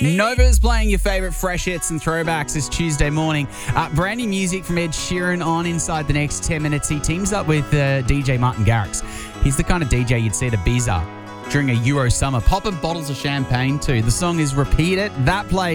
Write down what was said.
Nova's playing your favourite fresh hits and throwbacks this Tuesday morning. Brand new music from Ed Sheeran on inside the next 10 minutes. He teams up with DJ Martin Garrix. He's the kind of DJ you'd see at Ibiza during a Euro summer. Popping bottles of champagne too. The song is Repeat It. That plays